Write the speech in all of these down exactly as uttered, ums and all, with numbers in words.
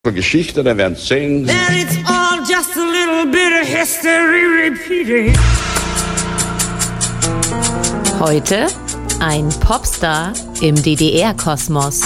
Geschichte, da werden sehen. That it's all just a little bit of history repeating. Heute ein Popstar im D D R-Kosmos.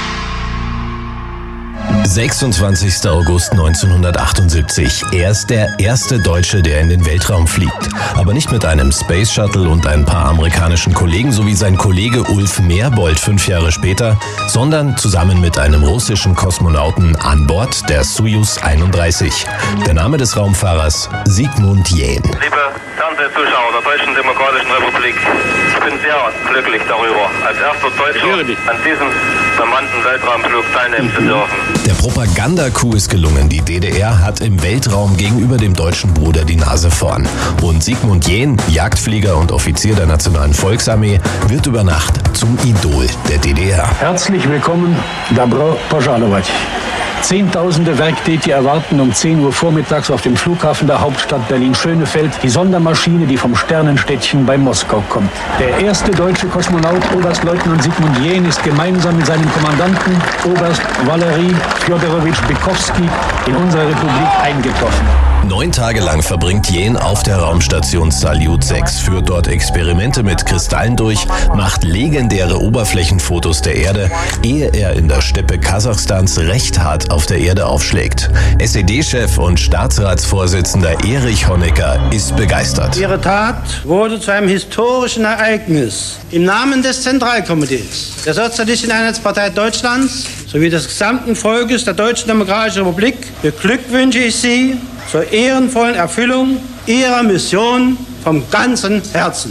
sechsundzwanzigster August neunzehnhundertachtundsiebzig. Er ist der erste Deutsche, der in den Weltraum fliegt. Aber nicht mit einem Space Shuttle und ein paar amerikanischen Kollegen, so wie sein Kollege Ulf Merbold fünf Jahre später, sondern zusammen mit einem russischen Kosmonauten an Bord der Sojus einunddreißig. Der Name des Raumfahrers Sigmund Jähn. Liebe Fernsehzuschauer der Deutschen Demokratischen Republik, ich bin sehr glücklich darüber, als erster Deutscher an diesem bemannten Weltraumflug teilnehmen zu dürfen. Der Propaganda-Coup ist gelungen. Die D D R hat im Weltraum gegenüber dem deutschen Bruder die Nase vorn. Und Sigmund Jähn, Jagdflieger und Offizier der Nationalen Volksarmee, wird über Nacht zum Idol der D D R. Herzlich willkommen, Dobro Požadovat. Zehntausende Werktätige erwarten um zehn Uhr vormittags auf dem Flughafen der Hauptstadt Berlin-Schönefeld die Sondermaschine, die vom Sternenstädtchen bei Moskau kommt. Der erste deutsche Kosmonaut, Oberstleutnant Sigmund Jähn, ist gemeinsam mit seinem Kommandanten, Oberst Valery Fjodorowitsch Bykowski, in unsere Republik eingetroffen. Neun Tage lang verbringt Jähn auf der Raumstation Salyut sechs, führt dort Experimente mit Kristallen durch, macht legendäre Oberflächenfotos der Erde, ehe er in der Steppe Kasachstans recht hart auf der Erde aufschlägt. S E D-Chef und Staatsratsvorsitzender Erich Honecker ist begeistert. Ihre Tat wurde zu einem historischen Ereignis. Im Namen des Zentralkomitees der Sozialistischen Einheitspartei Deutschlands sowie des gesamten Volkes der Deutschen Demokratischen Republik beglückwünsche ich Sie zur ehrenvollen Erfüllung Ihrer Mission vom ganzen Herzen.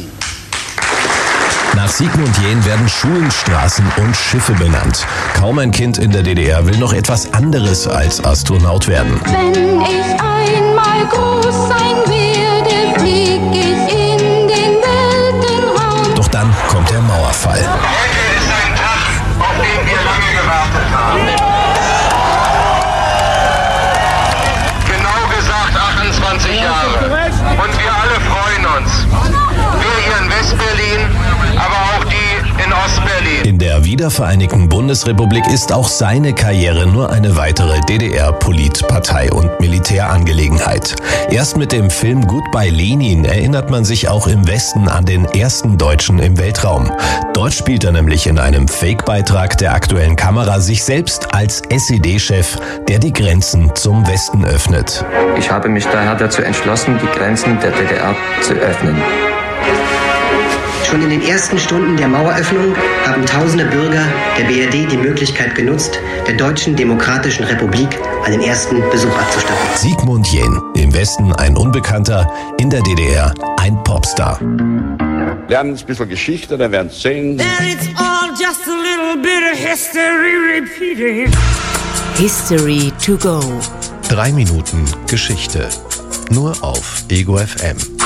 Nach Sigmund Jähn werden Schulen, Straßen und Schiffe benannt. Kaum ein Kind in der D D R will noch etwas anderes als Astronaut werden. Wenn ich einmal groß sein werde, flieg ich in den Weltenraum. Doch dann kommt der Mauerfall. Heute ist ein Tag, auf den wir lange gewartet haben. Genau gesagt achtundzwanzig Jahre. Und wir alle freuen uns. Wir hier in Westberlin, aber auch die in Ostberlin. In der wiedervereinigten Bundesrepublik ist auch seine Karriere nur eine weitere D D R-Polit-Partei- und Militärangelegenheit. Erst mit dem Film Goodbye Lenin erinnert man sich auch im Westen an den ersten Deutschen im Weltraum. Dort spielt er nämlich in einem Fake-Beitrag der aktuellen Kamera sich selbst als S E D-Chef, der die Grenzen zum Westen öffnet. Ich habe mich daher dazu entschlossen, die Grenzen der D D R zu öffnen. Schon in den ersten Stunden der Maueröffnung haben tausende Bürger der B R D die Möglichkeit genutzt, der Deutschen Demokratischen Republik einen ersten Besuch abzustatten. Sigmund Jähn, im Westen ein Unbekannter, in der D D R ein Popstar. Lernen ein bisschen Geschichte, da werden sehen. That it's all just a little bit of history repeating. History to go. Drei Minuten Geschichte. Nur auf Ego F M.